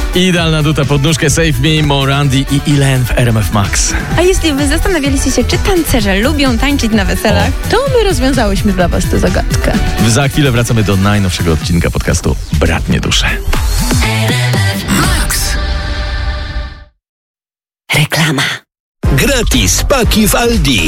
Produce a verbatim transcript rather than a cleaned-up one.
Idealna duta pod nóżkę Save Me, Morandi i Ilen w R M F Max. A jeśli wy zastanawialiście się, czy tancerze lubią tańczyć na weselach, O. to my rozwiązałyśmy dla was tę zagadkę. Za chwilę wracamy do najnowszego odcinka podcastu Bratnie Dusze. Max. Reklama. Gratis paki w Aldi.